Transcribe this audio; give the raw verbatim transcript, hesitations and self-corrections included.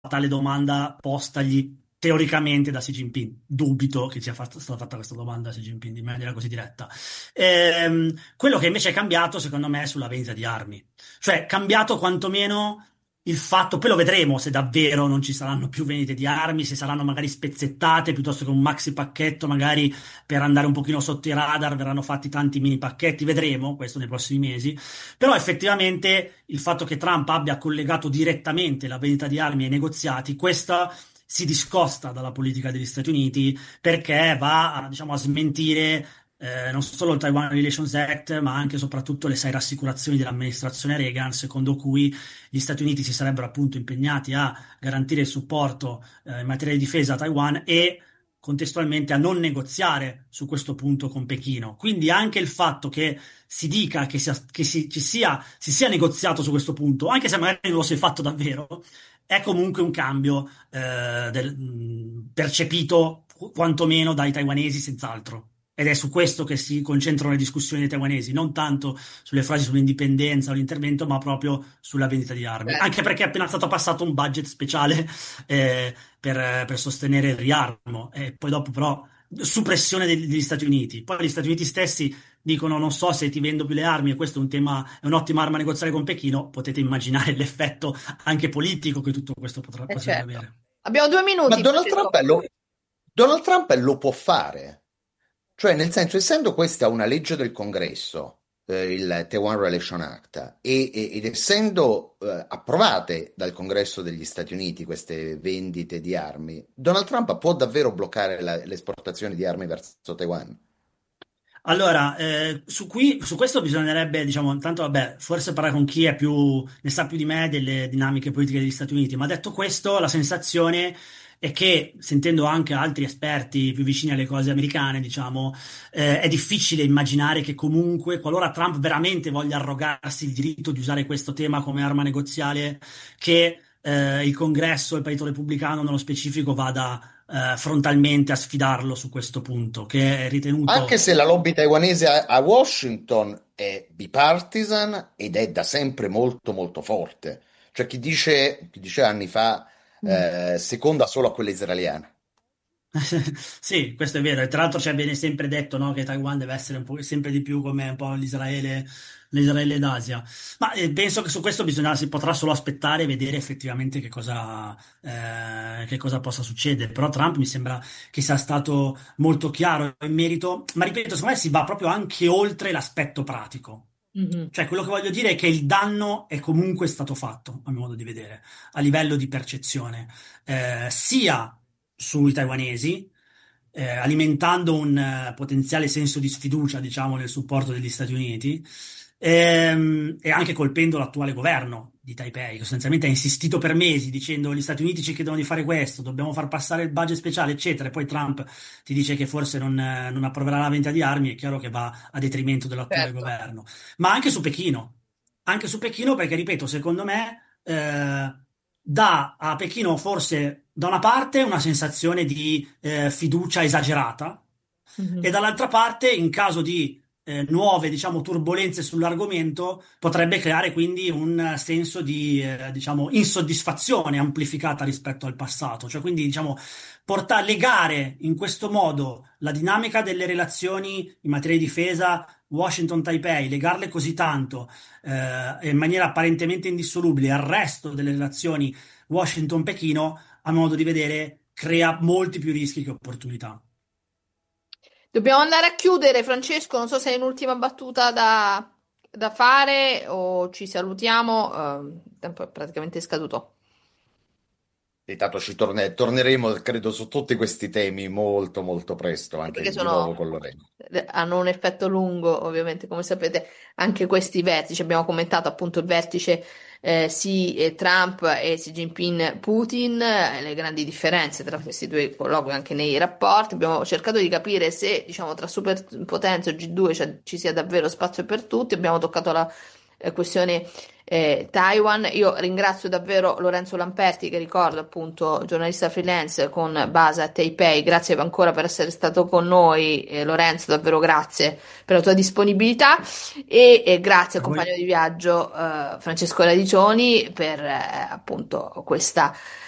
tale domanda postagli teoricamente da Xi Jinping. Dubito che sia fatta- stata fatta questa domanda a Xi Jinping in maniera così diretta. Ehm, quello che invece è cambiato, secondo me, è sulla vendita di armi. Cioè, è cambiato quantomeno il fatto, poi lo vedremo se davvero non ci saranno più vendite di armi, se saranno magari spezzettate piuttosto che un maxi pacchetto, magari per andare un pochino sotto i radar, verranno fatti tanti mini pacchetti, vedremo questo nei prossimi mesi. Però effettivamente il fatto che Trump abbia collegato direttamente la vendita di armi ai negoziati, questa si discosta dalla politica degli Stati Uniti perché va a, diciamo, a smentire eh, non solo il Taiwan Relations Act, ma anche e soprattutto le sei rassicurazioni dell'amministrazione Reagan, secondo cui gli Stati Uniti si sarebbero appunto impegnati a garantire il supporto eh, in materia di difesa a Taiwan e contestualmente a non negoziare su questo punto con Pechino. Quindi anche il fatto che si dica che, sia, che si, ci sia, si sia negoziato su questo punto, anche se magari non lo si è fatto davvero, è comunque un cambio eh, del- mh, percepito qu- quantomeno dai taiwanesi, senz'altro. Ed è su questo che si concentrano le discussioni dei taiwanesi, non tanto sulle frasi sull'indipendenza o l'intervento, ma proprio sulla vendita di armi. Anche perché è appena stato passato un budget speciale eh, per, per sostenere il riarmo, e poi dopo però su pressione degli, degli Stati Uniti. Poi gli Stati Uniti stessi dicono: non so se ti vendo più le armi, e questo è un tema, è un'ottima arma a negoziare con Pechino. Potete immaginare l'effetto anche politico che tutto questo potrà, Eh potrebbe certo. avere. Abbiamo due Ma minuti, Donald Trump Francesco. lo, Donald Trump lo può fare. Cioè, nel senso, essendo questa una legge del Congresso, eh, il Taiwan Relation Act, e- e- ed essendo eh, approvate dal Congresso degli Stati Uniti queste vendite di armi, Donald Trump può davvero bloccare la- le esportazioni di armi verso Taiwan? Allora, eh, su qui, su questo bisognerebbe, diciamo, intanto, vabbè, forse parlare con chi è più, ne sa più di me delle dinamiche politiche degli Stati Uniti, ma detto questo, la sensazione è che, sentendo anche altri esperti più vicini alle cose americane, diciamo, eh, è difficile immaginare che comunque, qualora Trump veramente voglia arrogarsi il diritto di usare questo tema come arma negoziale, che eh, il Congresso e il Partito Repubblicano nello specifico vada eh, frontalmente a sfidarlo su questo punto, che è ritenuto. Anche se la lobby taiwanese a, a Washington è bipartisan ed è da sempre molto molto forte. Cioè chi dice, chi dice anni fa Mm. eh, seconda solo a quella israeliana. Sì, questo è vero. E tra l'altro ci viene sempre detto, no, che Taiwan deve essere un po' sempre di più come un po' l'Israele, l'Israele d'Asia. Ma eh, penso che su questo bisogna, si potrà solo aspettare e vedere effettivamente che cosa, eh, che cosa possa succedere. Però Trump mi sembra che sia stato molto chiaro in merito. Ma ripeto, secondo me si va proprio anche oltre l'aspetto pratico. Mhm. Cioè, quello che voglio dire è che il danno è comunque stato fatto, a mio modo di vedere, a livello di percezione, eh, sia sui taiwanesi, eh, alimentando un eh, potenziale senso di sfiducia, diciamo, nel supporto degli Stati Uniti, ehm, e anche colpendo l'attuale governo di Taipei, che sostanzialmente ha insistito per mesi dicendo: gli Stati Uniti ci chiedono di fare questo, dobbiamo far passare il budget speciale, eccetera. E poi Trump ti dice che forse non, eh, non approverà la vendita di armi, è chiaro che va a detrimento dell'attuale Certo. governo. Ma anche su Pechino, anche su Pechino, perché ripeto, secondo me eh, dà a Pechino forse da una parte una sensazione di eh, fiducia esagerata, e Mhm. dall'altra parte, in caso di eh, nuove, diciamo, turbolenze sull'argomento, potrebbe creare quindi un senso di, eh, diciamo, insoddisfazione amplificata rispetto al passato. Cioè, quindi, diciamo, porta- legare in questo modo la dinamica delle relazioni in materia di difesa Washington-Taipei, legarle così tanto eh, in maniera apparentemente indissolubile al resto delle relazioni Washington-Pechino, a modo di vedere, crea molti più rischi che opportunità. Dobbiamo andare a chiudere, Francesco. Non so se hai un'ultima battuta da, da fare o ci salutiamo. ehm, il tempo è praticamente scaduto. E tanto ci torne- torneremo, credo, su tutti questi temi molto molto presto, Sì, perché anche di sono, nuovo con Lorena. hanno un effetto lungo, ovviamente, come sapete, anche questi vertici. Abbiamo commentato appunto il vertice eh, Xi e Trump e Xi Jinping Putin, eh, le grandi differenze tra questi due colloqui anche nei rapporti. Abbiamo cercato di capire se, diciamo, tra superpotenze o G due c'è- ci sia davvero spazio per tutti. Abbiamo toccato la eh, questione eh, Taiwan. Io ringrazio davvero Lorenzo Lamperti, che ricordo appunto giornalista freelance con base a Taipei. Grazie ancora per essere stato con noi, eh, Lorenzo, davvero grazie per la tua disponibilità e, e grazie A al voi. compagno di viaggio eh, Francesco Radicioni per eh, appunto questa